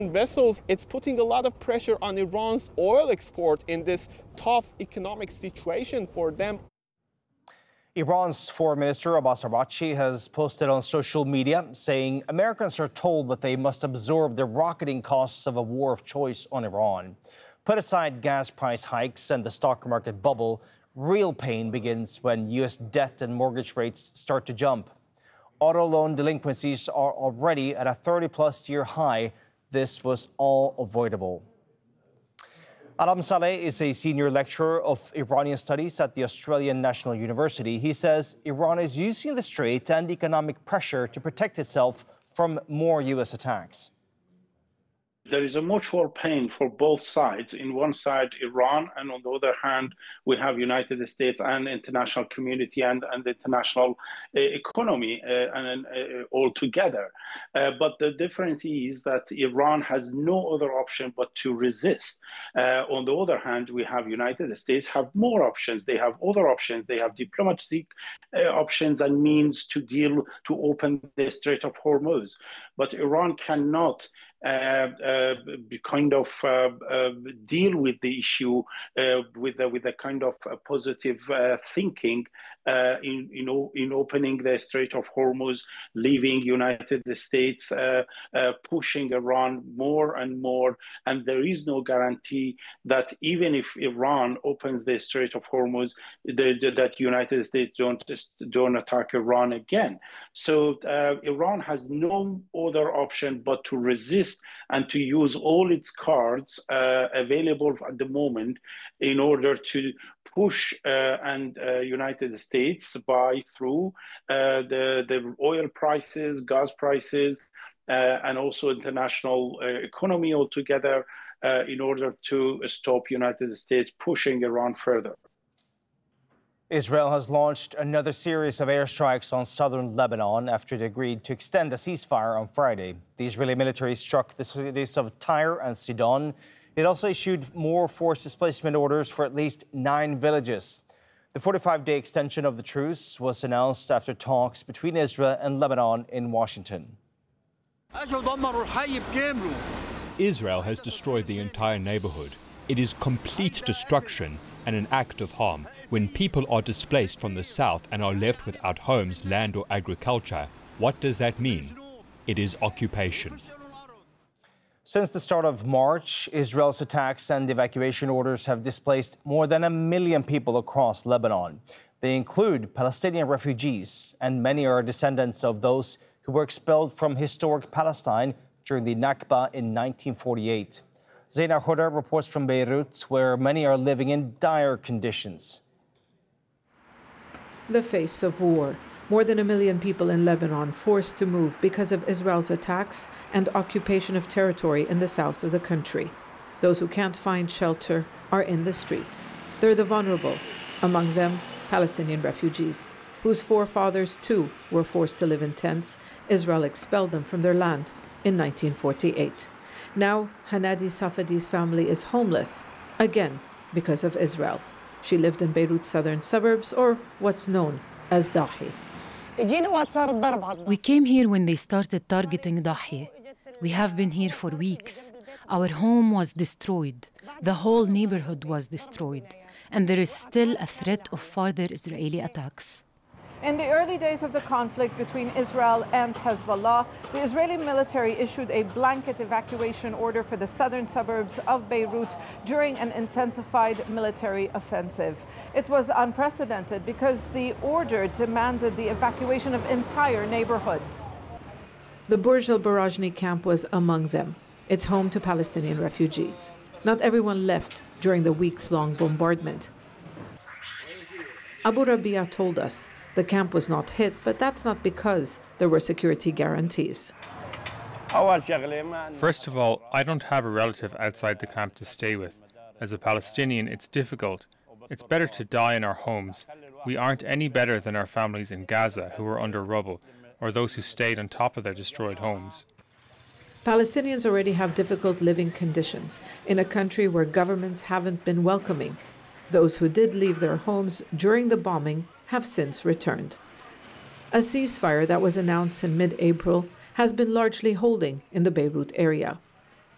vessels. It's putting a lot of pressure on Iran's oil export in this tough economic situation for them. Iran's Foreign Minister Abbas Araghchi has posted on social media saying Americans are told that they must absorb the rocketing costs of a war of choice on Iran. Put aside gas price hikes and the stock market bubble, real pain begins when U.S. debt and mortgage rates start to jump. Auto loan delinquencies are already at a 30-plus-year high. This was all avoidable. Alam Saleh is a senior lecturer of Iranian studies at the Australian National University. He says Iran is using the strait and economic pressure to protect itself from more U.S. attacks. There is a mutual pain for both sides. In one side, Iran, and on the other hand, we have United States and international community and the international economy all together. But the difference is that Iran has no other option but to resist. On the other hand, we have United States have more options. They have other options. They have diplomatic options and means to open the Strait of Hormuz. But Iran cannot deal with the issue with a kind of positive thinking in opening the Strait of Hormuz, leaving United States pushing Iran more and more, and there is no guarantee that even if Iran opens the Strait of Hormuz, that United States don't attack Iran again. So Iran has no other option but to resist and to use all its cards available at the moment in order to push United States buy through the oil prices, gas prices, and also international economy altogether in order to stop United States pushing Iran further. Israel has launched another series of airstrikes on southern Lebanon after it agreed to extend a ceasefire on Friday. The Israeli military struck the cities of Tyre and Sidon. It also issued more forced displacement orders for at least 9 villages. The 45-day extension of the truce was announced after talks between Israel and Lebanon in Washington. Israel has destroyed the entire neighborhood. It is complete destruction and an act of harm. When people are displaced from the south and are left without homes, land or agriculture, what does that mean? It is occupation. Since the start of March, Israel's attacks and evacuation orders have displaced more than 1 million people across Lebanon. They include Palestinian refugees, and many are descendants of those who were expelled from historic Palestine during the Nakba in 1948. Zaina Khodar reports from Beirut, where many are living in dire conditions. The face of war. More than 1 million people in Lebanon forced to move because of Israel's attacks and occupation of territory in the south of the country. Those who can't find shelter are in the streets. They're the vulnerable, among them Palestinian refugees, whose forefathers too were forced to live in tents. Israel expelled them from their land in 1948. Now, Hanadi Safadi's family is homeless, again because of Israel. She lived in Beirut's southern suburbs, or what's known as Dahi. We came here when they started targeting Dahi. We have been here for weeks. Our home was destroyed. The whole neighborhood was destroyed. And there is still a threat of further Israeli attacks. In the early days of the conflict between Israel and Hezbollah, the Israeli military issued a blanket evacuation order for the southern suburbs of Beirut during an intensified military offensive. It was unprecedented because the order demanded the evacuation of entire neighborhoods. The Burj al-Barajni camp was among them. It's home to Palestinian refugees. Not everyone left during the weeks-long bombardment. Abu Rabia told us the camp was not hit, but that's not because there were security guarantees. First of all, I don't have a relative outside the camp to stay with. As a Palestinian, it's difficult. It's better to die in our homes. We aren't any better than our families in Gaza who are under rubble, or those who stayed on top of their destroyed homes. Palestinians already have difficult living conditions in a country where governments haven't been welcoming. Those who did leave their homes during the bombing have since returned. A ceasefire that was announced in mid-April has been largely holding in the Beirut area.